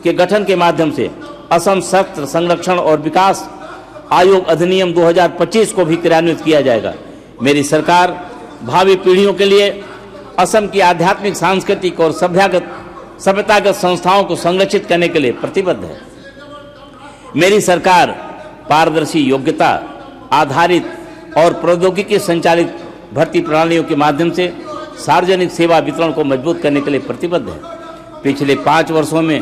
के गठन के माध्यम से असम शस्त्र संरक्षण और विकास आयोग अधिनियम 2025 को भी क्रियान्वित किया जाएगा। मेरी सरकार भावी पीढ़ियों के लिए असम की आध्यात्मिक, सांस्कृतिक और सभ्यतागत संस्थाओं को संरक्षित करने के लिए प्रतिबद्ध है। मेरी सरकार पारदर्शी, योग्यता आधारित और प्रौद्योगिकी संचालित भर्ती प्रणालियों के माध्यम से सार्वजनिक सेवा वितरण को मजबूत करने के लिए प्रतिबद्ध है। पिछले 5 वर्षों में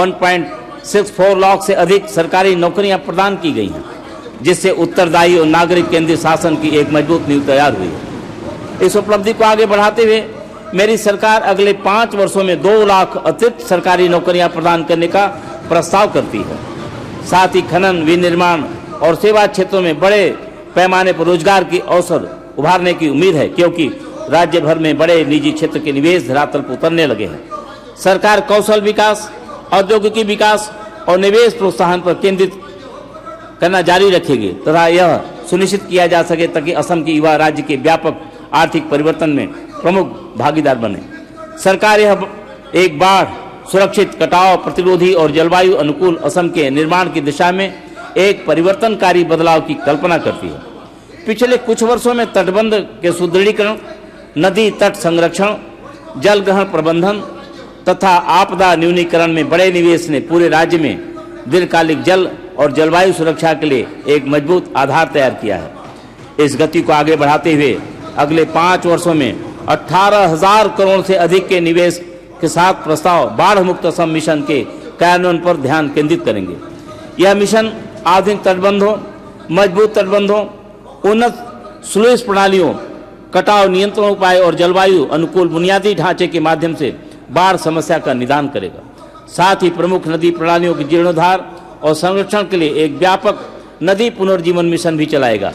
1.64 लाख से अधिक सरकारी नौकरियां प्रदान की गई हैं, जिससे उत्तरदायी और नागरिक केंद्रीय शासन की एक मजबूत नींव तैयार हुई है। इस उपलब्धि को आगे बढ़ाते हुए मेरी सरकार अगले 5 वर्षों में 2 लाख अतिरिक्त सरकारी नौकरियां प्रदान करने का प्रस्ताव करती है। साथ ही खनन, विनिर्माण और सेवा क्षेत्रों में बड़े पैमाने पर रोजगार के अवसर उभारने की उम्मीद है, क्योंकि राज्य भर में बड़े निजी क्षेत्र के निवेश धरातल पर उतरने लगे हैं। सरकार कौशल विकास, औद्योगिकी विकास और निवेश प्रोत्साहन पर केंद्रित करना जारी रखेगी तथा यह सुनिश्चित किया जा सके ताकि असम की युवा राज्य के व्यापक आर्थिक परिवर्तन में प्रमुख भागीदार बने। सरकार यह एक बाढ़ सुरक्षित, कटाव प्रतिरोधी और जलवायु अनुकूल असम के निर्माण की दिशा में एक परिवर्तनकारी बदलाव की कल्पना करती है। पिछले कुछ वर्षों में तटबंध के सुदृढ़ीकरण, नदी तट संरक्षण, जल ग्रहण प्रबंधन तथा आपदा न्यूनीकरण में बड़े निवेश ने पूरे राज्य में दीर्घकालिक जल और जलवायु सुरक्षा के लिए एक मजबूत आधार तैयार किया है। इस गति को आगे बढ़ाते हुए अगले 5 वर्षों में 18,000 करोड़ से अधिक के निवेश के साथ प्रस्ताव बाढ़ मुक्त असम मिशन के कार्यान्वयन पर ध्यान केंद्रित करेंगे। यह मिशन आधुनिक तटबंधों, मजबूत तटबंधों, उन्नत स्लूइस प्रणालियों, कटाव नियंत्रण उपाय और जलवायु अनुकूल बुनियादी ढांचे के माध्यम से बाढ़ समस्या का निदान करेगा। साथ ही प्रमुख नदी प्रणालियों के जीर्णोद्धार और संरक्षण के लिए एक व्यापक नदी पुनर्जीवन मिशन भी चलाएगा।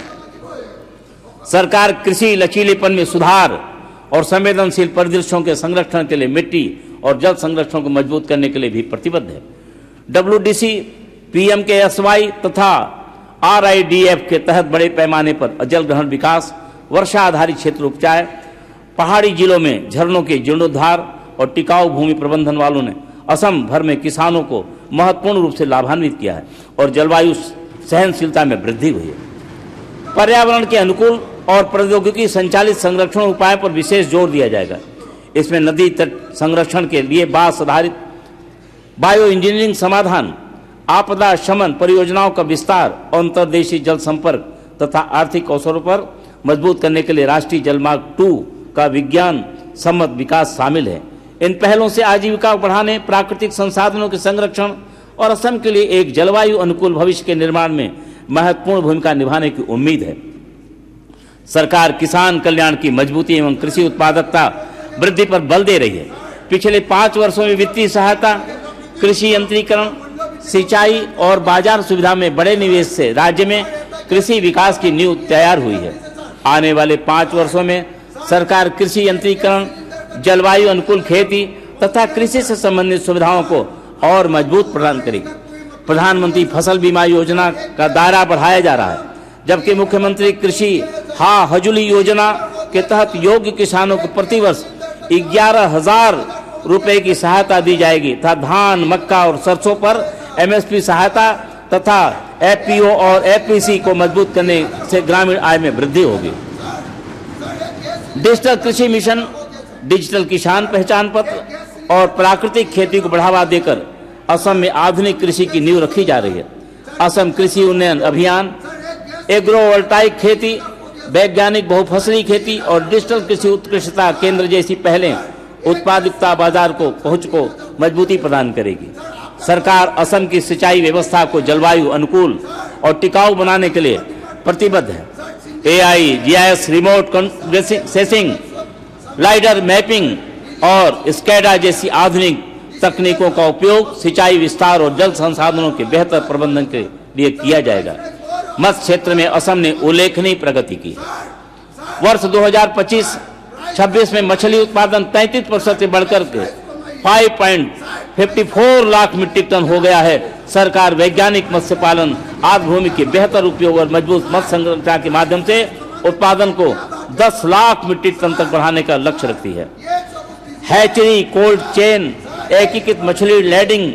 सरकार कृषि लचीलेपन में सुधार और संवेदनशील परिदृश्यों के संरक्षण के लिए मिट्टी और जल संरक्षण को मजबूत करने के लिए भी प्रतिबद्ध है। WDC, PMKSY तथा RIDF के तहत बड़े पैमाने पर जल ग्रहण विकास, वर्षा आधारित क्षेत्र उपचार, पहाड़ी जिलों में झरनों के जीर्णोद्धार और टिकाऊ भूमि प्रबंधन वालों ने असम भर में किसानों को महत्वपूर्ण रूप से लाभान्वित किया है और जलवायु सहनशीलता में वृद्धि हुई है। पर्यावरण के अनुकूल और प्रौद्योगिकी संचालित संरक्षण उपायों पर विशेष जोर दिया जाएगा। इसमें नदी तट संरक्षण के लिए बांस आधारित बायो इंजीनियरिंग समाधान, आपदा शमन परियोजनाओं का विस्तार, अंतर्देशीय जल संपर्क तथा आर्थिक अवसरों पर मजबूत करने के लिए राष्ट्रीय जलमार्ग 2 का विज्ञान सम्मत विकास शामिल है। इन पहलों से आजीविका बढ़ाने, प्राकृतिक संसाधनों के संरक्षण और असम के लिए एक जलवायु अनुकूल भविष्य के निर्माण में महत्वपूर्ण भूमिका निभाने की उम्मीद है। सरकार किसान कल्याण की मजबूती एवं कृषि उत्पादकता वृद्धि पर बल दे रही है। पिछले 5 वर्षों में वित्तीय सहायता, कृषि यंत्रीकरण, सिंचाई और बाजार सुविधा में बड़े निवेश से राज्य में कृषि विकास की नींव तैयार हुई है। आने वाले 5 वर्षों में सरकार कृषि यंत्रीकरण, जलवायु अनुकूल खेती तथा कृषि से संबंधित सुविधाओं को और मजबूत प्रदान करेगी। प्रधानमंत्री फसल बीमा योजना का दायरा बढ़ाया जा रहा है, जबकि मुख्यमंत्री कृषि हजूली योजना के तहत योग्य किसानों को प्रतिवर्ष 11,000 रुपए की सहायता दी जाएगी तथा धान, मक्का और सरसों पर MSP सहायता तथा FPO और FPC को मजबूत करने से ग्रामीण आय में वृद्धि होगी। डिजिटल कृषि मिशन, डिजिटल किसान पहचान पत्र और प्राकृतिक खेती को बढ़ावा देकर असम में आधुनिक कृषि की नींव रखी जा रही है। असम कृषि उन्नयन अभियान, एग्रोवोल्टाइक खेती, वैज्ञानिक बहुफसली खेती और डिजिटल कृषि उत्कृष्टता केंद्र जैसी पहलें उत्पादकता बाजार को पहुंच को मजबूती प्रदान करेगी। सरकार असम की सिंचाई व्यवस्था को जलवायु अनुकूल और टिकाऊ बनाने के लिए प्रतिबद्ध है। AI, GIS, remote sensing, lidar mapping और स्कैडा जैसी आधुनिक तकनीकों का उपयोग सिंचाई विस्तार और जल संसाधनों के बेहतर प्रबंधन के लिए किया जाएगा। मत्स्य क्षेत्र में असम ने उल्लेखनीय प्रगति की। वर्ष 2025-26 में मछली उत्पादन 33% से बढ़कर के 5.54 लाख मीट्रिक टन हो गया है। सरकार वैज्ञानिक मत्स्य पालन, आर्द्र भूमि के बेहतर उपयोग और मजबूत मत्स्य संरचना के माध्यम से उत्पादन को 10 लाख मीट्रिक टन तक बढ़ाने का लक्ष्य रखती है। हैचरी, कोल्ड चेन, एकीकृत मछली लैंडिंग